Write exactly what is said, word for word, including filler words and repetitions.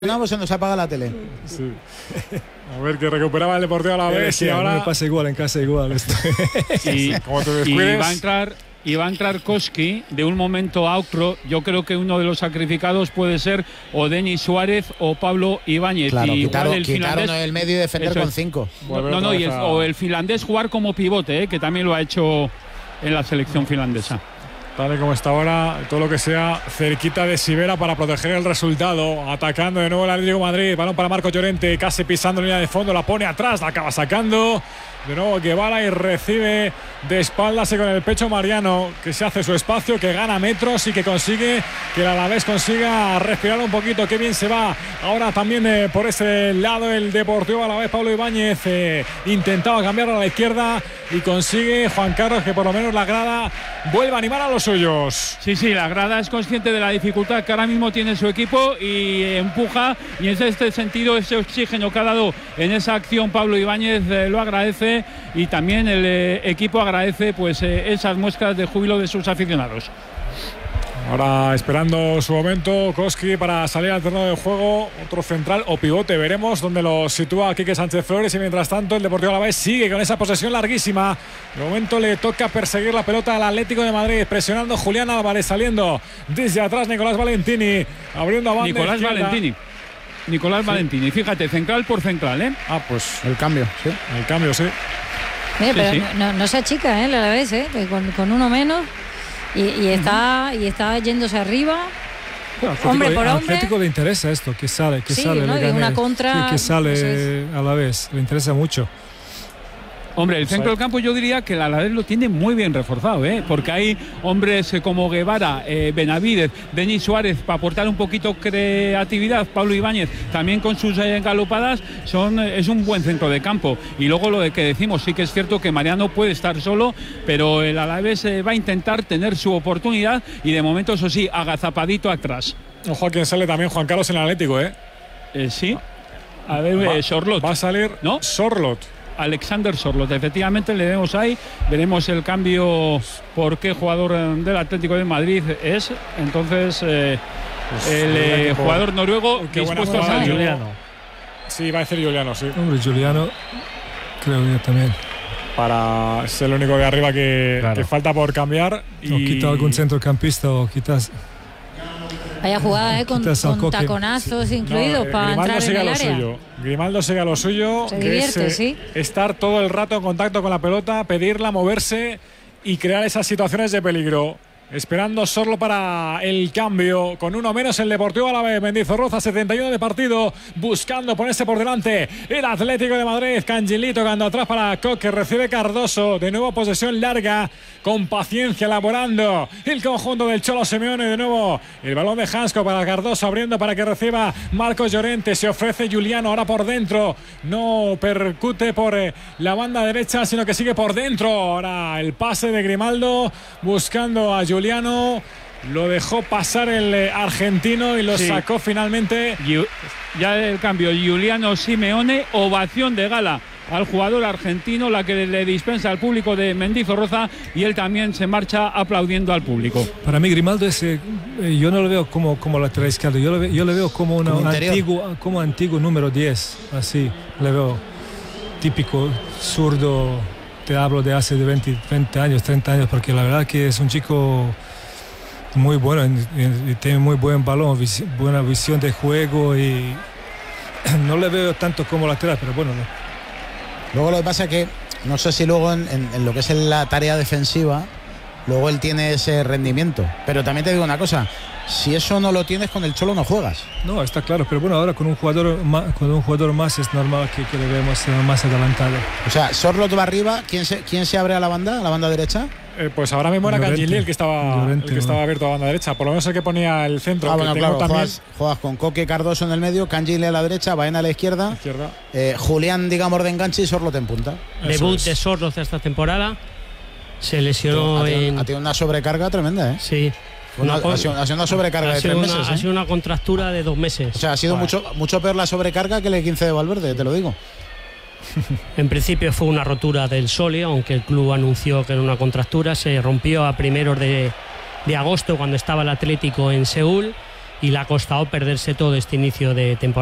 No, se nos apaga la tele. Sí. A ver, que recuperaba el Deportivo Alavés sí, y ahora me pasa igual en casa igual esto. Y, como te y descuides... va a entrar y va a entrar Koski de un momento a otro. Yo creo que uno de los sacrificados puede ser o Denis Suárez o Pablo Ibáñez. Claro, y quitaron, el quitaron finlandés, el medio y defender con cinco. No, no, no y el, o el finlandés jugar como pivote, eh, que también lo ha hecho en la selección finlandesa. Tal y como está ahora, todo lo que sea cerquita de Sivera para proteger el resultado. Atacando de nuevo el Atlético de Madrid. Balón para Marcos Llorente, casi pisando línea de fondo. La pone atrás, la acaba sacando. De nuevo Guevara y recibe de espaldas y con el pecho Mariano, que se hace su espacio, que gana metros y que consigue que el Alavés consiga respirar un poquito. Qué bien se va ahora también eh, por ese lado el Deportivo Alavés. Pablo Ibáñez eh, intentaba cambiarlo a la izquierda y consigue Juan Carlos que por lo menos la grada vuelva a animar a los suyos. Sí, sí, la grada es consciente de la dificultad que ahora mismo tiene su equipo y empuja, y en este sentido ese oxígeno que ha dado en esa acción Pablo Ibáñez eh, lo agradece, y también el eh, equipo agradece pues eh, esas muestras de júbilo de sus aficionados. Ahora esperando su momento Koski para salir al terreno de juego, otro central o pivote, veremos dónde lo sitúa Quique Sánchez Flores. Y mientras tanto el Deportivo Alavés sigue con esa posesión larguísima. De momento le toca perseguir la pelota al Atlético de Madrid, presionando Julián Álvarez, saliendo desde atrás Nicolás Valentini, abriendo a banda Nicolás izquierda. Valentini Nicolás sí. Valentini, fíjate, central por central, ¿eh? Ah, pues el cambio, sí. El cambio, sí. Mira, pero sí, sí. No, no se achica, ¿eh? La vez, ¿eh? Con, con uno menos y, y está uh-huh. y está yéndose arriba. Bueno, hombre por al hombre. Atlético le interesa esto, que sale, que sí, sale, ¿no? le gane, una contra, sí, que sale es. a la vez, le interesa mucho. Hombre, el centro del campo yo diría que el Alavés lo tiene muy bien reforzado, ¿eh? Porque hay hombres eh, como Guevara, eh, Benavídez, Denis Suárez para aportar un poquito creatividad, Pablo Ibáñez también con sus eh, galopadas, son, eh, es un buen centro de campo. Y luego lo de que decimos, sí que es cierto que Mariano puede estar solo, pero el Alavés eh, va a intentar tener su oportunidad y de momento, eso sí, agazapadito atrás. Ojo a quien sale también Juan Carlos en el Atlético, ¿eh? eh sí. A ver, va, eh, Sorlot. Va a salir, ¿no? Sorlot. Alexander Sorlot, efectivamente le vemos ahí, veremos el cambio por qué jugador del Atlético de Madrid es, entonces eh, pues el eh, jugador noruego dispuesto a salir. Juliano. Sí, va a decir Juliano, sí. Hombre, Juliano, creo yo también. Para ser el único de arriba que, claro. que falta por cambiar. Y... O quita algún centrocampista o quitas... Vaya jugada, ¿eh? Con, con taconazos sí. incluidos no, para entrar en el área. Suyo. Grimaldo sigue a lo suyo. Se divierte, es, sí. Estar todo el rato en contacto con la pelota, pedirla, moverse y crear esas situaciones de peligro. Esperando solo para el cambio. Con uno menos el Deportivo Alavés. Mendizorroza, setenta y uno de partido. Buscando ponerse por delante el Atlético de Madrid. Cangilí tocando atrás para Koch, que recibe Cardoso. De nuevo posesión larga. Con paciencia elaborando el conjunto del Cholo Simeone. De nuevo el balón de Hansko para Cardoso. Abriendo para que reciba Marcos Llorente. Se ofrece Juliano ahora por dentro. No percute por la banda derecha, sino que sigue por dentro. Ahora el pase de Grimaldo. Buscando a Juliano. Juliano lo dejó pasar el argentino y lo sí. sacó finalmente. Ya el cambio, Juliano Simeone, ovación de gala al jugador argentino, la que le dispensa al público de Mendizorroza, y él también se marcha aplaudiendo al público. Para mí Grimaldo es, eh, yo no lo veo como, como lateral izquierdo, yo, lo, yo le veo como un antiguo, como antiguo número diez, así le veo, típico zurdo. Te hablo de hace veinte, veinte años, treinta años, porque la verdad que es un chico muy bueno y tiene muy buen balón, vis, buena visión de juego, y no le veo tanto como lateral, pero bueno. No. Luego lo que pasa es que no sé si luego en, en, en lo que es la tarea defensiva, luego él tiene ese rendimiento, pero también te digo una cosa. Si eso no lo tienes, con el Cholo no juegas. No, está claro, pero bueno, ahora con un jugador más, con un jugador más es normal que, que le veamos más adelantado. O sea, Sorlot va arriba, ¿quién se, quién se abre a la banda, a la banda derecha? Eh, pues ahora mismo era Cangilí el que estaba Llorente, el que estaba abierto a la banda derecha, por lo menos el que ponía el centro. Ah, bueno, claro, también... juegas, juegas con Koke, Cardoso en el medio, Cangilí a la derecha, Baena a la izquierda, izquierda. Eh, Julián, digamos, de enganche y Sorlot en punta. Debut de Sorlot esta temporada, se lesionó ha tenido, en... Ha tenido una sobrecarga tremenda, ¿eh? Sí. Una, una, ha, sido, ha sido una sobrecarga de tres una, meses. ¿eh? Ha sido una contractura de dos meses. O sea, ha sido bueno. mucho, mucho peor la sobrecarga que el quince de Valverde, te lo digo. En principio fue una rotura del sóleo, aunque el club anunció que era una contractura. Se rompió a primeros de, de agosto cuando estaba el Atlético en Seúl y le ha costado perderse todo este inicio de temporada.